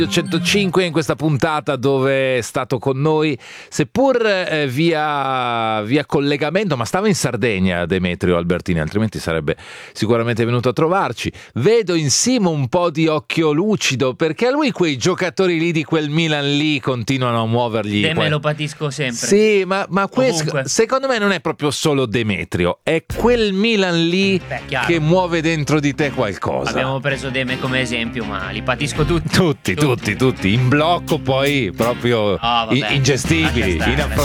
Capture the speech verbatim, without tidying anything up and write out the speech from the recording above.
centocinque in questa puntata dove è stato con noi, seppur eh, via, via collegamento, ma stava in Sardegna Demetrio Albertini, altrimenti sarebbe sicuramente venuto a trovarci. Vedo in Simo un po' di occhio lucido, perché a lui quei giocatori lì di quel Milan lì continuano a muovergli. De me lo patisco sempre. Sì, ma, ma questo secondo me non è proprio solo Demetrio, è quel Milan lì Beh, che muove dentro di te qualcosa. Abbiamo preso Deme come esempio, ma li patisco tutti. Tutti, tutti, tutti, tutti, in blocco, poi proprio oh, vabbè, ingestibili, inaffrontabili.